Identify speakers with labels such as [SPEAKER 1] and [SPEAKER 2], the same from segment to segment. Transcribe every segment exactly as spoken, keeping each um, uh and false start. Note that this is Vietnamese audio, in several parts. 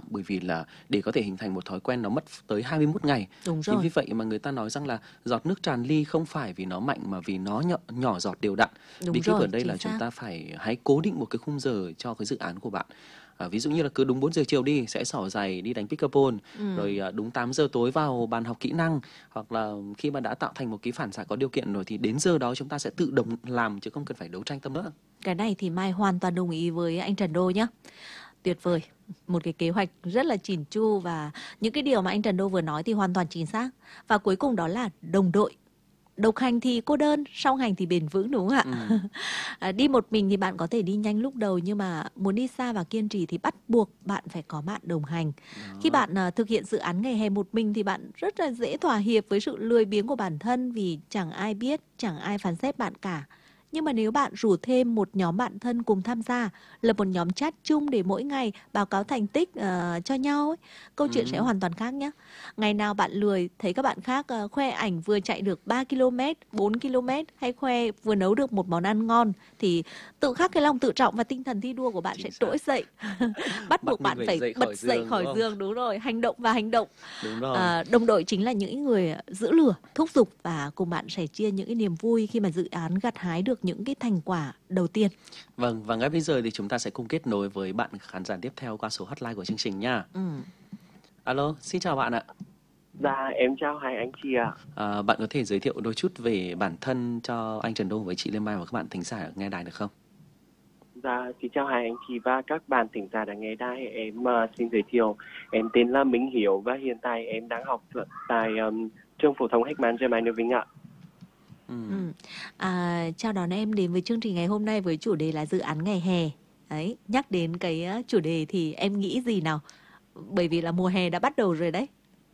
[SPEAKER 1] bởi vì là để có thể hình thành một thói quen nó mất tới hai mươi mốt ngày.
[SPEAKER 2] Đúng
[SPEAKER 1] Chính
[SPEAKER 2] rồi.
[SPEAKER 1] vì vậy mà người ta nói rằng là giọt nước tràn ly không phải vì nó mạnh mà vì nó nhỏ, nhỏ giọt đều đặn.
[SPEAKER 2] Đúng
[SPEAKER 1] Bí kíp ở
[SPEAKER 2] rồi,
[SPEAKER 1] đây
[SPEAKER 2] chính
[SPEAKER 1] là chúng
[SPEAKER 2] xác.
[SPEAKER 1] ta phải hãy cố định một cái khung giờ cho cái dự án của bạn. À, ví dụ như là cứ đúng bốn giờ chiều đi sẽ xỏ giày đi đánh pickleball,
[SPEAKER 2] Ừ.
[SPEAKER 1] rồi à, đúng tám giờ tối vào bàn học kỹ năng, hoặc là khi mà đã tạo thành một cái phản xạ có điều kiện rồi thì đến giờ đó chúng ta sẽ tự động làm chứ không cần phải đấu tranh tâm nữa.
[SPEAKER 2] Cái này thì Mai hoàn toàn đồng ý với anh Trần Đô nhé. Tuyệt vời. Một cái kế hoạch rất là chỉn chu và những cái điều mà anh Trần Đô vừa nói thì hoàn toàn chính xác. Và cuối cùng đó là đồng đội. Độc hành thì cô đơn, song hành thì bền vững, đúng không ạ?
[SPEAKER 1] Ừ.
[SPEAKER 2] À, đi một mình thì bạn có thể đi nhanh lúc đầu, nhưng mà muốn đi xa và kiên trì thì bắt buộc bạn phải có bạn đồng hành.
[SPEAKER 1] Đó.
[SPEAKER 2] Khi bạn à, thực hiện dự án ngày hè một mình thì bạn rất là dễ thỏa hiệp với sự lười biếng của bản thân vì chẳng ai biết, chẳng ai phán xét bạn cả. Nhưng mà nếu bạn rủ thêm một nhóm bạn thân cùng tham gia, lập một nhóm chat chung để mỗi ngày báo cáo thành tích uh, cho nhau ấy, câu chuyện
[SPEAKER 1] Ừ.
[SPEAKER 2] sẽ hoàn toàn khác nhé. Ngày nào bạn lười thấy các bạn khác uh, khoe ảnh vừa chạy được ba ki lô mét, bốn ki lô mét hay khoe vừa nấu được một món ăn ngon thì tự khắc cái lòng tự trọng và tinh thần thi đua của bạn
[SPEAKER 1] Chính
[SPEAKER 2] sẽ
[SPEAKER 1] xác.
[SPEAKER 2] trỗi dậy. Bắt buộc
[SPEAKER 1] mình
[SPEAKER 2] bạn phải
[SPEAKER 1] dậy
[SPEAKER 2] bật
[SPEAKER 1] khỏi
[SPEAKER 2] dậy
[SPEAKER 1] giường,
[SPEAKER 2] khỏi
[SPEAKER 1] đúng không?
[SPEAKER 2] giường, đúng rồi, hành động và hành động.
[SPEAKER 1] Đúng rồi.
[SPEAKER 2] À, đồng đội chính là những người giữ lửa, thúc giục và cùng bạn sẻ chia những cái niềm vui khi mà dự án gặt hái được những cái thành quả đầu tiên.
[SPEAKER 1] Vâng, và ngay bây giờ thì chúng ta sẽ cùng kết nối với bạn khán giả tiếp theo qua số hotline của chương trình nha.
[SPEAKER 2] Ừ.
[SPEAKER 1] Alo, xin chào bạn ạ.
[SPEAKER 3] Dạ, em chào hai anh chị ạ.
[SPEAKER 1] À, bạn có thể giới thiệu đôi chút về bản thân cho anh Trần Đô với chị Lê Mai và các bạn thính giả nghe đài được không?
[SPEAKER 3] Dạ, xin chào hai anh chị và các bạn thính giả đang nghe đài. Em uh, xin giới thiệu, em tên là Minh Hiếu và hiện tại em đang học tại um, trường phổ thông Heckman Germany Vinh ạ.
[SPEAKER 2] Ừ. À, chào đón em đến với chương trình ngày hôm nay với chủ đề là dự án ngày hè. Đấy, nhắc đến cái chủ đề thì em nghĩ gì nào? Bởi vì là mùa hè đã bắt đầu rồi đấy.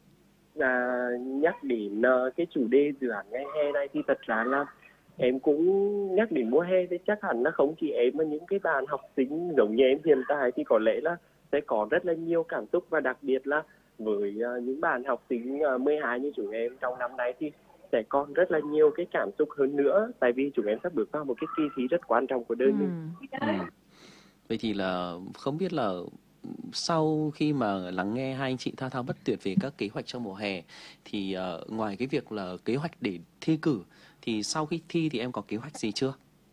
[SPEAKER 3] À, nhắc đến uh, cái chủ đề dự án ngày hè này thì thật ra là em cũng nhắc đến mùa hè thì chắc hẳn là không chỉ em mà những cái bạn học sinh giống như em hiện tại thì có lẽ là sẽ có rất là nhiều cảm xúc, và đặc biệt là với uh, những bạn học sinh uh, mười hai như chúng em trong năm nay thì sẽ còn rất là nhiều cái cảm xúc hơn nữa, tại vì chúng em sắp bước vào một cái kỳ thi rất quan trọng của đời
[SPEAKER 2] Ừ.
[SPEAKER 3] mình.
[SPEAKER 1] Ừ. Vậy thì là không biết là sau khi mà lắng nghe hai anh chị thao thao bất tuyệt về các kế hoạch trong mùa hè thì uh, ngoài cái việc là kế hoạch để thi cử thì sau khi thi thì em có kế hoạch gì chưa?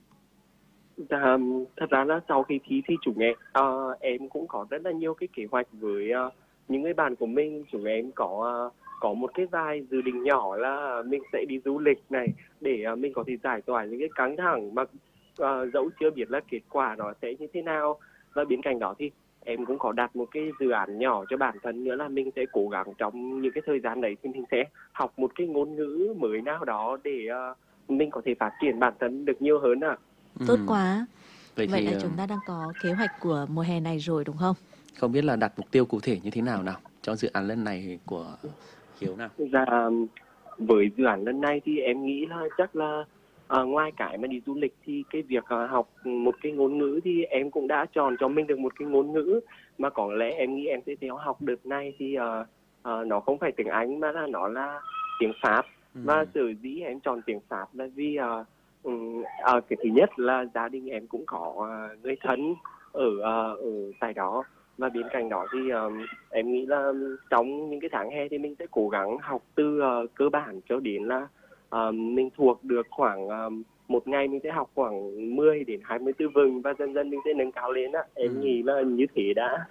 [SPEAKER 3] Dạ, thật ra là sau khi thi thì chúng em uh, em cũng có rất là nhiều cái kế hoạch với uh, những người bạn của mình. Chúng em có uh, có một cái vài dự định nhỏ là mình sẽ đi du lịch này để uh, mình có thể giải tỏa những cái căng thẳng mà uh, dẫu chưa biết là kết quả nó sẽ như thế nào. Và bên cạnh đó thì em cũng có đặt một cái dự án nhỏ cho bản thân nữa là mình sẽ cố gắng trong những cái thời gian đấy thì mình sẽ học một cái ngôn ngữ mới nào đó để uh, mình có thể phát triển bản thân được nhiều hơn ạ.
[SPEAKER 1] Ừ.
[SPEAKER 2] Tốt quá.
[SPEAKER 1] Vậy,
[SPEAKER 2] Vậy
[SPEAKER 1] thì,
[SPEAKER 2] là chúng ta đang có kế hoạch của mùa hè này rồi đúng không?
[SPEAKER 1] Không biết là đặt mục tiêu cụ thể như thế nào nào cho dự án lần này của Hiếu nào?
[SPEAKER 3] Dạ, với dự án lần này thì em nghĩ là chắc là à, ngoài cái mà đi du lịch thì cái việc à, học một cái ngôn ngữ thì em cũng đã chọn cho mình được một cái ngôn ngữ mà có lẽ em nghĩ em sẽ theo học đợt này thì à, à, nó không phải tiếng Anh mà là nó là tiếng Pháp. Ừ. Và sở dĩ em chọn tiếng Pháp là vì à, um, à, cái thứ nhất là gia đình em cũng có à, người thân ở à, ở tại đó. Và bên cạnh đó thì uh, em nghĩ là trong những cái tháng hè thì mình sẽ cố gắng học từ uh, cơ bản cho đến là uh, mình thuộc được khoảng uh, một ngày mình sẽ học khoảng mười đến hai mươi từ vựng và dần dần mình sẽ nâng cao lên á. Em ừ. nghĩ là như thế đã.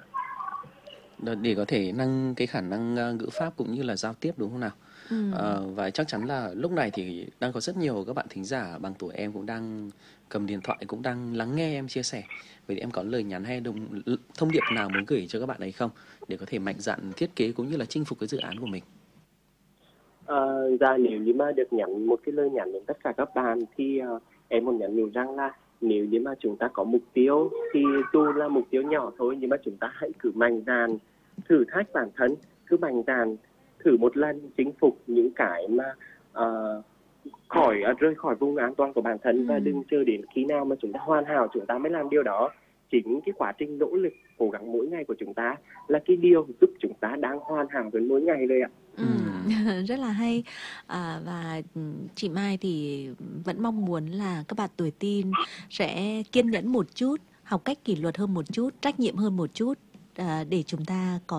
[SPEAKER 1] Để có thể nâng cái khả năng ngữ pháp cũng như là giao tiếp đúng không nào? Ừ. À, và chắc chắn là lúc này thì đang có rất nhiều các bạn thính giả bằng tuổi em cũng đang cầm điện thoại cũng đang lắng nghe em chia sẻ. Vậy thì em có lời nhắn hay đồng, thông điệp nào muốn gửi cho các bạn ấy không để có thể mạnh dạn thiết kế cũng như là chinh phục cái dự án của mình?
[SPEAKER 3] À, dạ, nếu như mà được nhắn một cái lời nhắn đến tất cả các bạn thì uh, em muốn nhắn nhủ rằng là nếu như mà chúng ta có mục tiêu thì dù là mục tiêu nhỏ thôi nhưng mà chúng ta hãy cứ mạnh dạn thử thách bản thân, cứ mạnh dạn thử một lần chinh phục những cái mà uh, khỏi uh, rơi khỏi vùng an toàn của bản thân. Ừ. Và đừng chờ đến khi nào mà chúng ta hoàn hảo chúng ta mới làm điều đó. Chính cái quá trình nỗ lực cố gắng mỗi ngày của chúng ta là cái điều giúp chúng ta đang hoàn hảo với mỗi ngày rồi ạ.
[SPEAKER 2] Ừ. Rất là hay. À, và chị Mai thì vẫn mong muốn là các bạn tuổi teen sẽ kiên nhẫn một chút, học cách kỷ luật hơn một chút, trách nhiệm hơn một chút, à, để chúng ta có